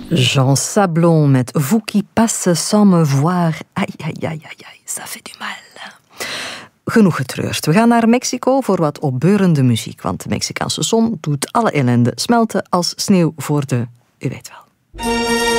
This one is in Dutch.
Jean Sablon met Vous qui passe sans me voir. Aïe, aïe, aïe, aïe, aïe, ça fait du mal. Genoeg getreurd. We gaan naar Mexico voor wat opbeurende muziek. Want de Mexicaanse zon doet alle ellende smelten als sneeuw voor de... U weet wel.